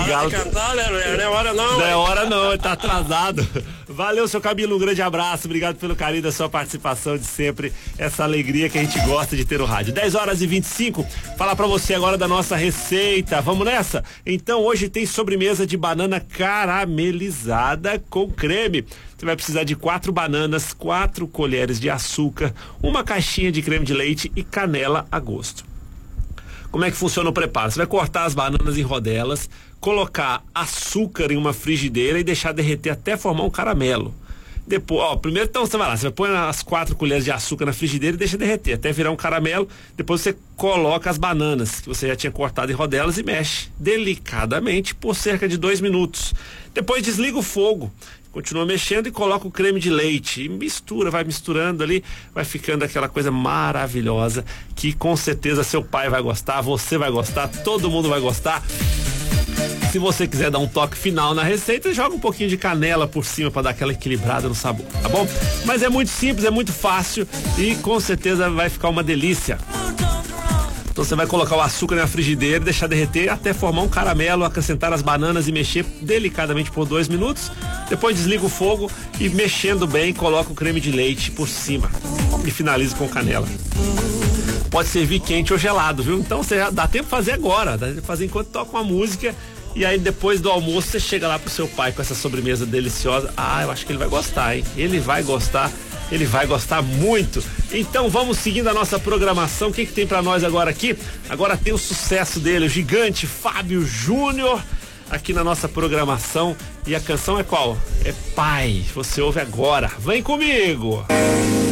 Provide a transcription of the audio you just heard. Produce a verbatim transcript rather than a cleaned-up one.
Galo. Cantar, né? Não é hora não. Não é hora não, tá atrasado. Valeu, seu Camilo, um grande abraço, obrigado pelo carinho da sua participação de sempre, essa alegria que a gente gosta de ter no rádio. dez horas e vinte e cinco, falar pra você agora da nossa receita, vamos nessa? Então hoje tem sobremesa de banana caramelizada com creme. Você vai precisar de quatro bananas, quatro colheres de açúcar, uma caixinha de creme de leite e canela a gosto. Como é que funciona o preparo? Você vai cortar as bananas em rodelas, colocar açúcar em uma frigideira e deixar derreter até formar um caramelo. Depois, ó, primeiro então você vai lá, você vai pôr as quatro colheres de açúcar na frigideira e deixa derreter até virar um caramelo. Depois você coloca as bananas que você já tinha cortado em rodelas e mexe delicadamente por cerca de dois minutos. Depois desliga o fogo, continua mexendo e coloca o creme de leite e mistura, vai misturando ali, vai ficando aquela coisa maravilhosa que com certeza seu pai vai gostar, você vai gostar, todo mundo vai gostar. Se você quiser dar um toque final na receita, joga um pouquinho de canela por cima para dar aquela equilibrada no sabor, tá bom? Mas é muito simples, é muito fácil e com certeza vai ficar uma delícia. Então você vai colocar o açúcar na frigideira, deixar derreter até formar um caramelo, acrescentar as bananas e mexer delicadamente por dois minutos. Depois desliga o fogo e mexendo bem, coloca o creme de leite por cima e finaliza com canela. Pode servir quente ou gelado, viu? Então você já dá tempo de fazer agora, dá tempo de fazer enquanto toca uma música. E aí depois do almoço você chega lá pro seu pai com essa sobremesa deliciosa. Ah, eu acho que ele vai gostar, hein? Ele vai gostar, ele vai gostar muito. Então vamos seguindo a nossa programação. O que que tem pra nós agora aqui? Agora tem o sucesso dele, o gigante Fábio Júnior, aqui na nossa programação. E a canção é qual? É Pai. Você ouve agora. Vem comigo!